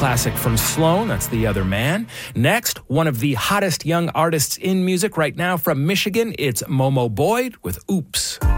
classic from Sloan, that's The Other Man. Next, one of the hottest young artists in music right now from Michigan, it's Momo Boyd with Oops.